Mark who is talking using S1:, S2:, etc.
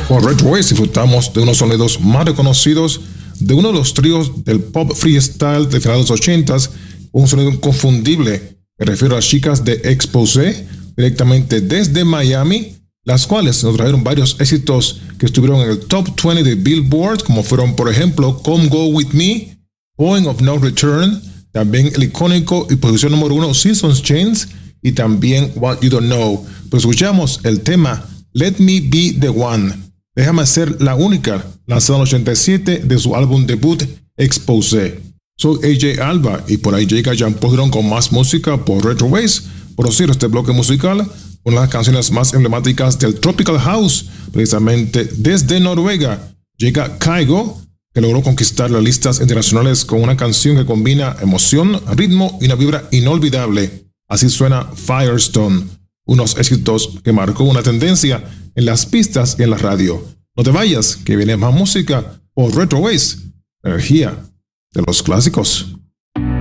S1: Por Retro Waves disfrutamos de unos sonidos más reconocidos de uno de los tríos del pop freestyle de finales de los 80s, un sonido inconfundible. Me refiero a las chicas de Exposé, directamente desde Miami, las cuales nos trajeron varios éxitos que estuvieron en el top 20 de Billboard, como fueron, por ejemplo, Come Go With Me, Point of No Return, también el icónico y posición número 1 Seasons Change, y también What You Don't Know. Pero escuchamos el tema Let Me Be The One. Déjame ser la única, lanzado en el 87 de su álbum debut Exposé. Soy AJ Alba y por ahí llega Jean Paul con más música por Retro Waves. Por cierto, este bloque musical, una de las canciones más emblemáticas del Tropical House, precisamente desde Noruega, llega Kygo, que logró conquistar las listas internacionales con una canción que combina emoción, ritmo y una vibra inolvidable. Así suena Firestone, unos éxitos que marcó una tendencia en las pistas y en la radio. No te vayas, que viene más música por Retro Waves, energía de los clásicos.